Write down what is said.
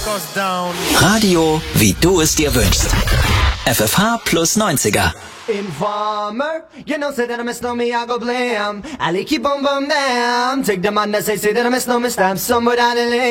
Radio, wie du es dir wünschst. FFH plus 90er. Informer, you know, say that I miss no me, I go blam. I like keep on bum damn. Take the man that say that I miss no me, stab somebody down the lane.